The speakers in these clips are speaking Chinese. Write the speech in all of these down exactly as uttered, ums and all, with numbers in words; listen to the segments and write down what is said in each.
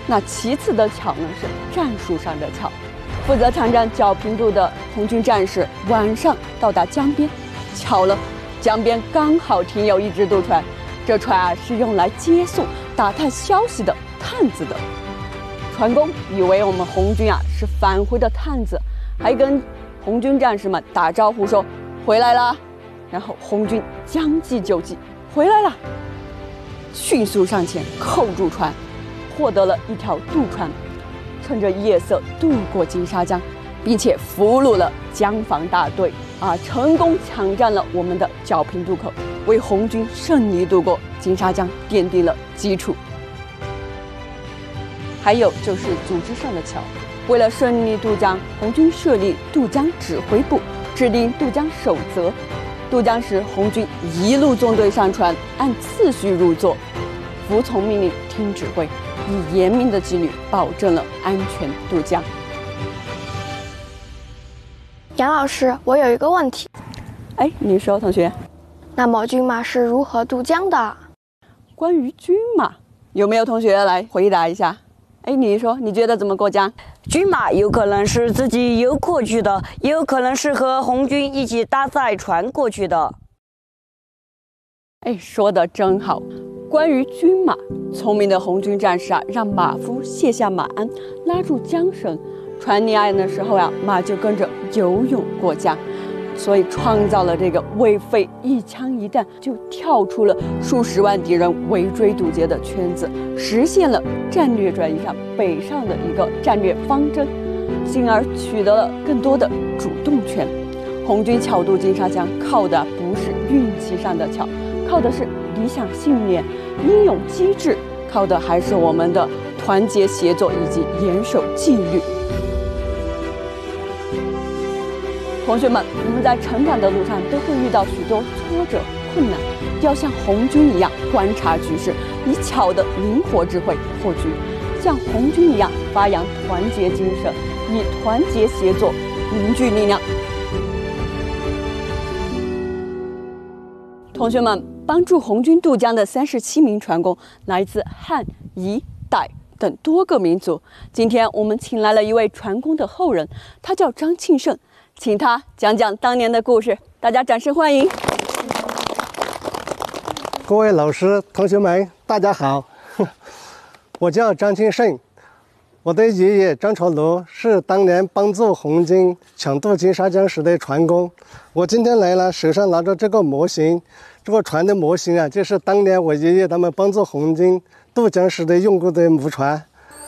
那其次的巧呢是战术上的巧。负责参战皎平渡的红军战士晚上到达江边，巧了，江边刚好停有一只渡船，这船啊是用来接送打探消息的探子的。船工以为我们红军啊是返回的探子，还跟红军战士们打招呼说回来啦。然后红军将计就计，回来了，迅速上前扣住船，获得了一条渡船，趁着夜色渡过金沙江，并且俘虏了江防大队啊，成功抢占了我们的皎平渡口，为红军胜利渡过金沙江奠定了基础。还有就是组织上的巧，为了顺利渡江，红军设立渡江指挥部，制定渡江守则。渡江时，红军一路纵队上船，按次序入座，服从命令，听指挥，以严明的纪律保证了安全渡江。 杨老师，我有一个问题。 哎，你说，同学。 那么军马是如何渡江的？ 关于军马，有没有同学来回答一下？哎，你说，你觉得怎么过江？ 军马有可能是自己游过去的，也有可能是和红军一起搭载船过去的。 哎，说得真好。关于军马，聪明的红军战士啊，让马夫卸下马鞍，拉住缰绳，船离岸的时候呀、啊，马就跟着游泳过江，所以创造了这个未费一枪一弹就跳出了数十万敌人围追堵截的圈子，实现了战略转移上北上的一个战略方针，进而取得了更多的主动权。红军巧渡金沙江，靠的不是运气上的巧，靠的是理想信念、英勇机智，靠的还是我们的团结协作以及严守纪律。同学们，我们在成长的路上都会遇到许多挫折、困难，要像红军一样观察局势，以巧的灵活智慧破局；像红军一样发扬团结精神，以团结协作凝聚力量。同学们，帮助红军渡江的三十七名船工来自汉、彝、傣等多个民族。今天我们请来了一位船工的后人，他叫张庆胜，请他讲讲当年的故事。大家掌声欢迎。 各位老师、同学们，大家好，我叫张庆胜，我的爷爷张朝庐是当年帮助红军抢渡金沙江时的船工。我今天来了，手上拿着这个模型，这个船的模型啊，就是当年我爷爷他们帮助红军渡江时的用过的母船。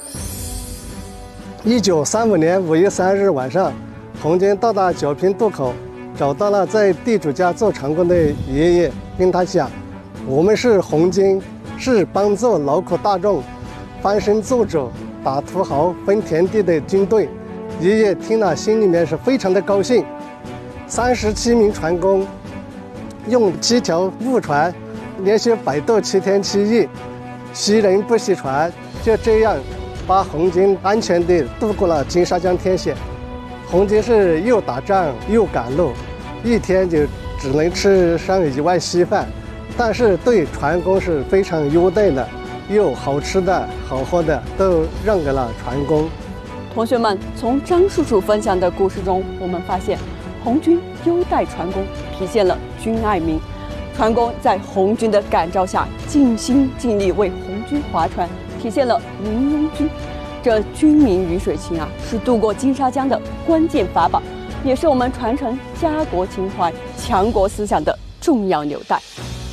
一九三五年五月三日晚上，红军到达皎平渡口，找到了在地主家做船工的爷爷，跟他讲，我们是红军，是帮助劳苦大众翻身做主、打土豪、分田地的军队。爷爷听了，心里面是非常的高兴。三十七名船工用七条木船，连续摆渡七天七夜，惜人不惜船，就这样把红军安全地渡过了金沙江天险。红军是又打仗又赶路，一天就只能吃上一碗稀饭，但是对船工是非常优待的，又好吃的好喝的都让给了船工。 同学们，从张叔叔分享的故事中，我们发现红军优待船工，体现了军爱民。船工在红军的感召下，尽心尽力为红军划船，体现了民拥军。这军民鱼水情啊，是渡过金沙江的关键法宝，也是我们传承家国情怀、强国思想的重要纽带。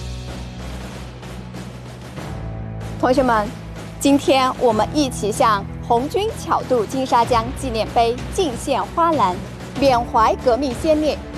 同学们，今天我们一起向红军巧渡金沙江纪念碑敬献花篮，缅怀革命先烈